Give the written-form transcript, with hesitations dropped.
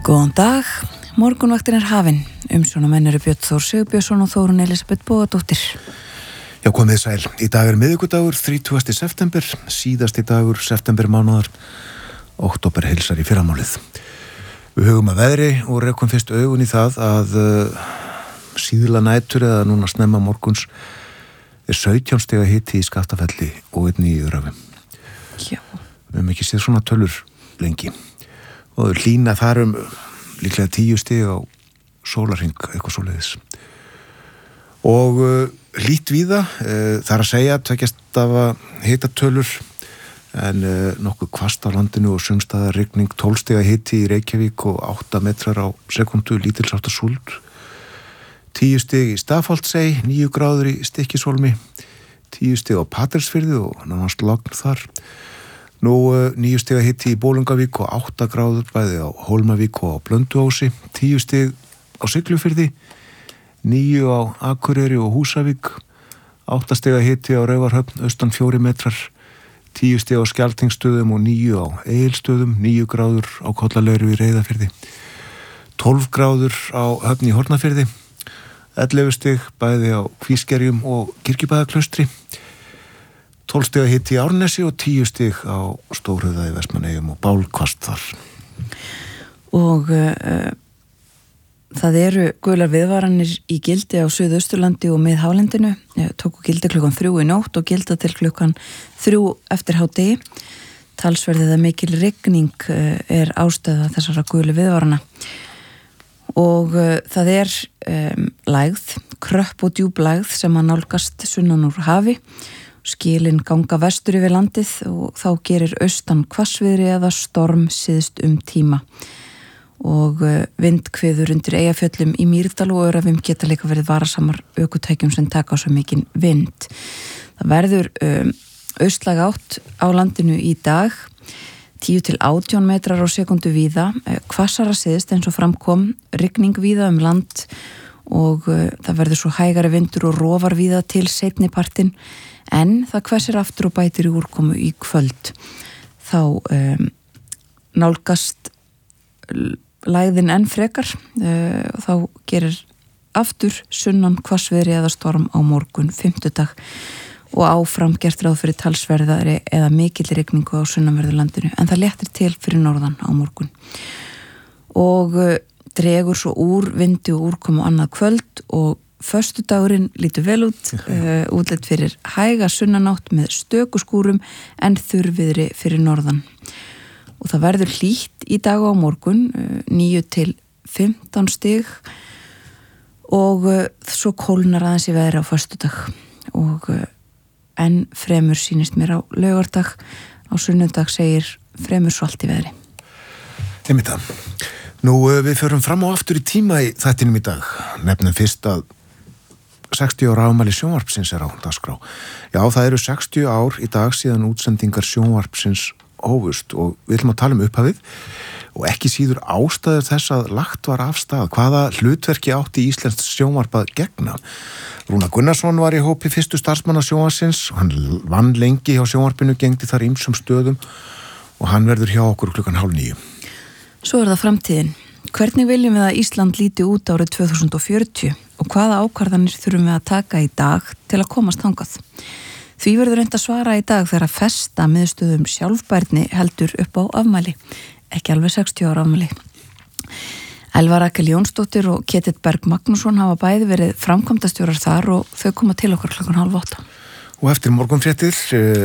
Góðan dag, morgunvaktin hafin. Umsjónamenn eru Björn Þór Sigurbjörnsson og Þórunn Elísabet Bogadóttir. Já, komið sæl. Í dag miðvikudagur, 30. september, síðasti dagur septembermánaðar, október heilsar í fyrramálið. Við hugum að veðri og rekum fyrst augun í það að síðla nætur eða núna snemma morguns 17 stiga hiti í Skaftafelli og einnig í Öræfum. Já. Við höfum ekki séð svona tölur lengi. Og hlýna þar líklega 10 stig á sólarhring, eitthvað svoleiðis. Og hlýtt víða, þar að segja, tveggjast af hitatölur, en nokkuð hvasst á landinu og sumstaðar rigning, 12 stiga hiti í Reykjavík og 8 metrar á sekundu, lítilsháttar súld. 10 stig í Stafholtsey, 9 gráður í Stykkishólmi, 10 stig á Patreksfirði og nánast logn þar. Nú 9 stiga hiti í Bolungarvík og 8 gráður bæði á Hólmavík og á Blönduósi, 10 stig á Siglufirði, 9 á Akureyri og Húsavík, 8 stiga hiti á Raufarhöfn, austan 4 metrar, 10 stig á Skjaltingstöðum og 9 á Egilsstöðum, 9 gráður á Kollalegri í Reyðarfirði, 12 gráður á Höfn í Hornafirði, 11 stig bæði á Kvískerjum og Kirkjubæðaklaustri, 12 stiga hiti í Árnesi og 10 stig á Stórhöfða í Vestmannaeyjum og bálkvast þar. Og það eru gular viðvaranir í gildi á Suðausturlandi og miðhálendinu, tóku gildi klukkan 3 í nótt og gilda til klukkan 3 eftir hádegi. Talsverðið að mikil rigning ástæða þessara gulu viðvarana. Og það lægð, kröpp og djúp lægð sem að nálgast sunnan úr hafi. Skilin ganga vestur yfir landið og þá gerir austan hvassviðri eða storm síðst tíma. Og vindhviður undir Eyjafjöllum í Mýrdal og Öræfum geta líka verið varasamar ökutækjum sem taka svo mikinn vind. Það verður austlæg átt á landinu í dag, 10 til 18 metrar á sekundu víða, hvassara síðst eins og framkom, rigning víða land og það verður svo hægari vindur og rofar víða til seinni partinn, en það hvessir aftur og bætir í úrkomu í kvöld. Þá nálgast lægðin enn frekar, þá gerir aftur sunnan hvassviðri eða storm á morgun, fimmtudag, og áfram gert ráð fyrir talsverðari eða mikill rigningu á sunnanverðu landinu, en það léttir til fyrir norðan á morgun. Og dregur svo úr vindi og úrkomu annað kvöld og föstudagurinn lítur vel út, útlit fyrir hæga sunnanátt með stökuskúrum en þurrviðri fyrir norðan. Og það verður hlýtt í dag og á morgun, 9 til 15 stig og svo kólnar aðeins í veðri á föstudag og enn fremur sýnist mér á laugardag, á sunnudag segir fremur svalt í veðri. Einmitt það. Nú við förum fram og aftur í tíma í þættinum í dag, nefnum fyrst að 60 ára afmæli sjónvarpsins á dagskrá. Já, það eru 60 ár í dag síðan útsendingar sjónvarpsins hófust og við ætlum að tala upphafið og ekki síður ástæður þess að lagt var af stað. Hvaða hlutverki átti íslenskt sjónvarp að gegna? Rúnar Gunnarsson var í hópi fyrstu starfsmanna sjónvarpsins, hann vann lengi hjá sjónvarpinu, gegndi þar ýmsum stöðum og hann verður hjá okkur klukkan 8:30. Svo það framtíðin. Hvernig viljum við að Ísland líti út árið 2040 og hvaða ákvarðanir þurfum við að taka í dag til að komast þangað? Því verður reynt að svara í dag þegar að festa miðstöðum sjálfbærni heldur upp á afmæli, ekki alveg 60 ára afmæli. Elva Rakel Jónsdóttir og Ketill Berg Magnússon hafa bæði verið framkvæmdastjórar þar og þau koma til okkar klukkan 7:30. Og eftir morgunfréttir